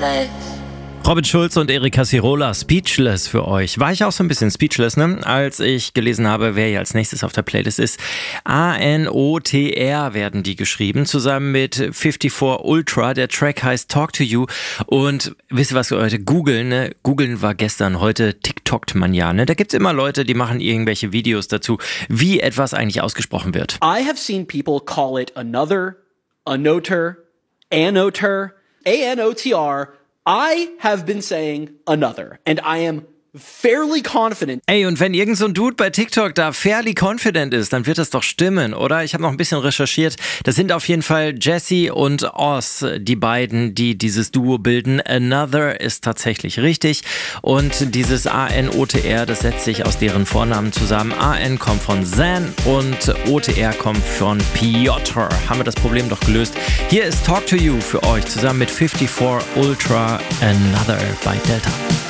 Robin Schulz und Erika Sirola, Speechless für euch. War ich auch so ein bisschen speechless, ne? Als ich gelesen habe, wer hier als nächstes auf der Playlist ist. ANOTR werden die geschrieben, zusammen mit 54 Ultra. Der Track heißt Talk to You. Und wisst ihr was, Leute? Googeln, ne? Googeln war gestern, heute TikTokt man ja, ne? Da gibt's immer Leute, die machen irgendwelche Videos dazu, wie etwas eigentlich ausgesprochen wird. I have seen people call it another, anoter, anoter, ANOTR. I have been saying another, and I am fairly confident. Ey, und wenn irgend so ein Dude bei TikTok da fairly confident ist, dann wird das doch stimmen, oder? Ich habe noch ein bisschen recherchiert. Das sind auf jeden Fall Jesse und Oz, die beiden, die dieses Duo bilden. Another ist tatsächlich richtig. Und dieses ANOTR, das setzt sich aus deren Vornamen zusammen. AN kommt von Zan und OTR kommt von Piotr. Haben wir das Problem doch gelöst. Hier ist Talk to You für euch, zusammen mit 54 Ultra, Another bei Delta.